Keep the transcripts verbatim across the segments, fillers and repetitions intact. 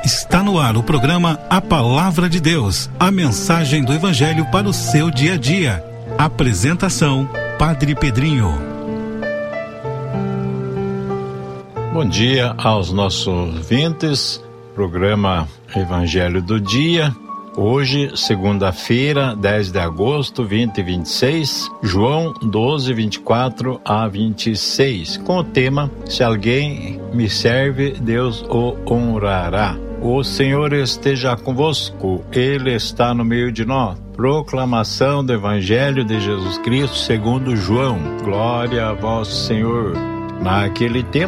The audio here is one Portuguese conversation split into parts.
Está no ar o programa A Palavra de Deus, a mensagem do Evangelho para o seu dia a dia. Apresentação, Padre Pedrinho. Bom dia aos nossos ouvintes, programa Evangelho do Dia. Hoje, segunda-feira, dez de agosto de vinte e vinte e seis, João doze, vinte e quatro a vinte e seis, com o tema: se alguém me serve, Deus o honrará. O Senhor esteja convosco, Ele está no meio de nós. Proclamação do Evangelho de Jesus Cristo segundo João. Glória a vós, Senhor. Naquele tempo,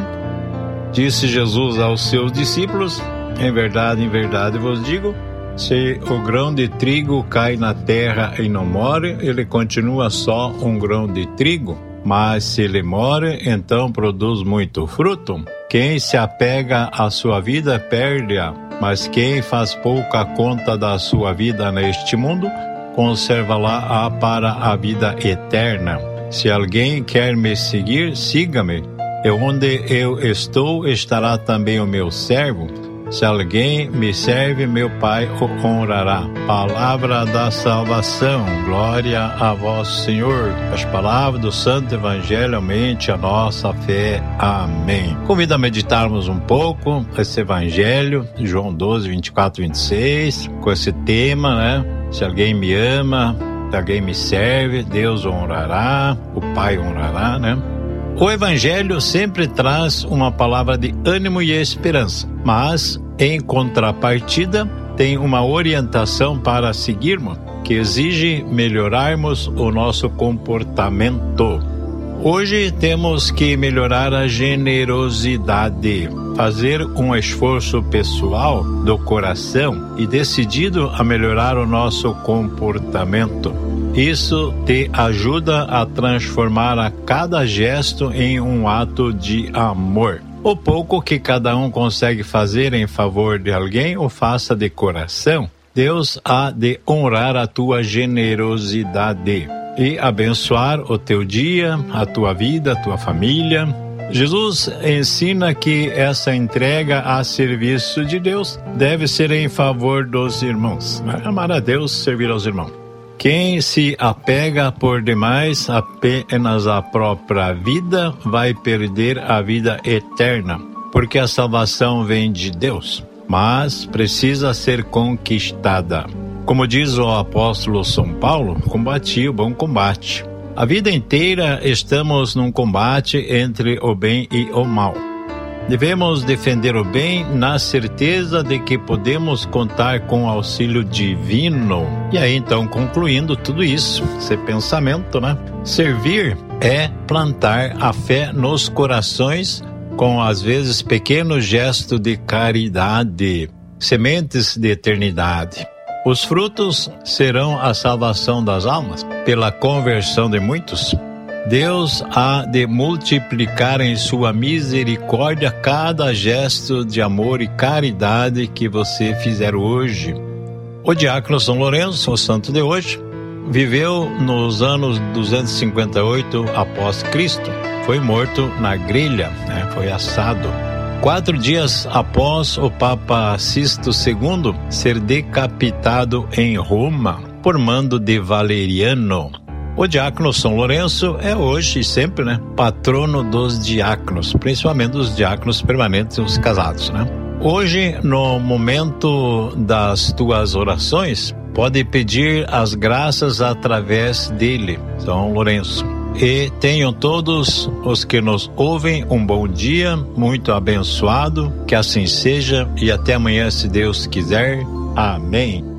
disse Jesus aos seus discípulos: em verdade, em verdade vos digo, se o grão de trigo cai na terra e não morre, ele continua só um grão de trigo. Mas se ele morre, então produz muito fruto. Quem se apega à sua vida, perde-a. Mas quem faz pouca conta da sua vida neste mundo, conserva-la para a vida eterna. Se alguém quer me seguir, siga-me. E onde eu estou, estará também o meu servo. Se alguém me serve, meu Pai o honrará. Palavra da salvação. Glória a vós, Senhor. As palavras do Santo Evangelho aumente a nossa fé. Amém. Convido a meditarmos um pouco esse Evangelho, João doze, vinte e quatro, vinte e seis, com esse tema, né? Se alguém me ama, se alguém me serve, Deus o honrará, o Pai honrará, né? O Evangelho sempre traz uma palavra de ânimo e esperança, mas, em contrapartida, tem uma orientação para seguirmos, que exige melhorarmos o nosso comportamento. Hoje temos que melhorar a generosidade, fazer um esforço pessoal do coração e decidido a melhorar o nosso comportamento. Isso te ajuda a transformar a cada gesto em um ato de amor. O pouco que cada um consegue fazer em favor de alguém, o faça de coração. Deus há de honrar a tua generosidade e abençoar o teu dia, a tua vida, a tua família. Jesus ensina que essa entrega a serviço de Deus deve ser em favor dos irmãos. Amar a Deus, servir aos irmãos. Quem se apega por demais apenas à própria vida vai perder a vida eterna, porque a salvação vem de Deus, mas precisa ser conquistada. Como diz o apóstolo São Paulo, combati o bom combate. A vida inteira estamos num combate entre o bem e o mal. Devemos defender o bem na certeza de que podemos contar com o auxílio divino. E aí, então, concluindo tudo isso, esse pensamento, né? Servir é plantar a fé nos corações com, às vezes, pequenos gestos de caridade, sementes de eternidade. Os frutos serão a salvação das almas, pela conversão de muitos. Deus há de multiplicar em sua misericórdia cada gesto de amor e caridade que você fizer hoje. O diácono São Lourenço, o santo de hoje, viveu nos anos duzentos e cinquenta e oito após Cristo. Foi morto na grelha, né? Foi assado. Quatro dias após o Papa Sisto segundo ser decapitado em Roma, por mando de Valeriano. O diácono São Lourenço é hoje e sempre, né, patrono dos diáconos, principalmente dos diáconos permanentes e os casados, né? Hoje, no momento das tuas orações, pode pedir as graças através dele, São Lourenço. E tenham todos os que nos ouvem um bom dia, muito abençoado, que assim seja, e até amanhã, se Deus quiser. Amém.